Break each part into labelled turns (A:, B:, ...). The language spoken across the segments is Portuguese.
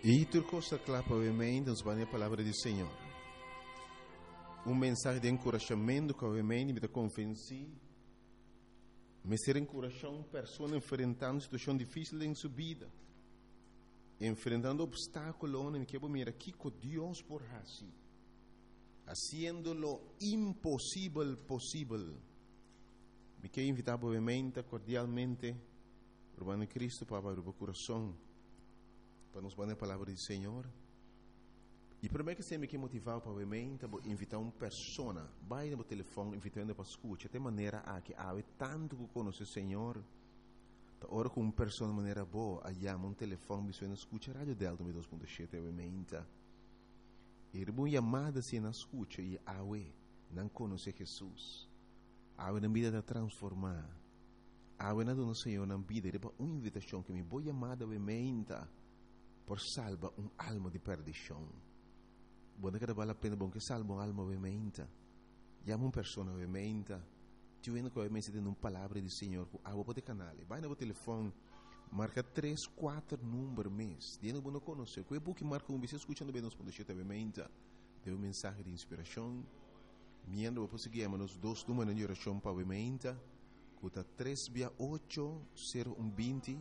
A: E tu costa clapa ovviamente, nos vai a palavra do Senhor. Mensagem de encorajamento que ovviamente me convenci, me ser encorajando pessoa enfrentando situação difícil em sua vida, enfrentando obstáculos, me quero mirar aqui com Deus por assim, haciendo lo impossível possível. Me quero invitar obviamente, cordialmente, Urbano Cristo para abrir o coração, para nos dar a palavra do Senhor. E primeiro que você me quer motivar para invitar uma pessoa, vai no telefone, invitando para escutar, de maneira a que há tanto que conhece o Senhor, ora com uma pessoa de maneira boa, aí há um telefone, me suena escuta, rádio Delta 2.7, obviamente. E uma chamada se não escuta, e há não conhece Jesus, há na vida de transformar, há na do Senhor na vida, e uma invitação que me boa chamada, obviamente, por salvar alma de perdição. Buona che vale la pena bom che salva un'alma ovviamente. Chiama una persona ovviamente. Ti vedo che ovviamente tiene una parola del Signore. A voi potete canale. Vai no telefono. Marca 3-4 numeri mes. Di non conosce. Quei buchi marca un bisogno ascoltando bene nos ovviamente. Deu un messaggio di ispirazione. Miando poi seguiamo nos dos numeri di orazione ovviamente. Cuta 3-8-0-1-20.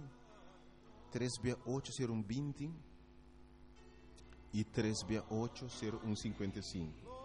A: 3-8-0-1-20. E 3-8-0-1-55.